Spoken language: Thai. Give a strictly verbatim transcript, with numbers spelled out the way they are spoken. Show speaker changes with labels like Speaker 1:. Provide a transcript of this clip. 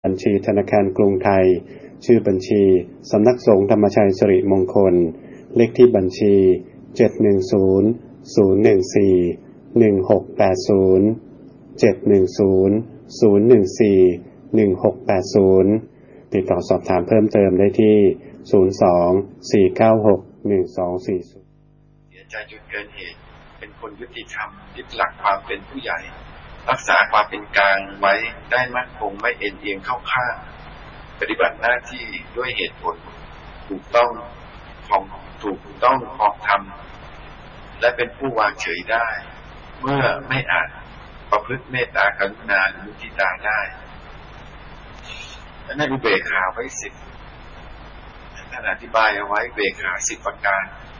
Speaker 1: บัญชีธนาคารกรุงไทยชื่อบัญชีสำนักสงฆ์ธรรมชัยสิริมงคลเลขที่บัญชีเจ็ด หนึ่ง ศูนย์ ศูนย์ หนึ่ง สี่ หนึ่ง หก แปด ศูนย์ เจ็ด หนึ่ง ศูนย์ ศูนย์ หนึ่ง สี่ หนึ่ง หก แปด ศูนย์ติดต่อสอบถามเพิ่มเติมได้ที่ศูนย์ สอง สี่ เก้า หก หนึ่ง สอง สี่ ศูนย์
Speaker 2: เสียใจจนเกินเหตุเป็นคนยุติธรรมยึดหลักความเป็นผู้ใหญ่รักษาความเป็นกลางไว้ได้มั่นคงไม่เอ็นเอียงเข้าข้างปฏิบัติหน้าที่ด้วยเหตุผลถูกต้องของถูกต้องพร้อมธรรมและเป็นผู้วางเฉยได้เมื่อไม่อาจประพฤติเมตตากรุณาหรือมุทิตาได้และในอุเบกขาไว้สิบท่านอธิบายเอาไว้อุเบกขาสิบประการ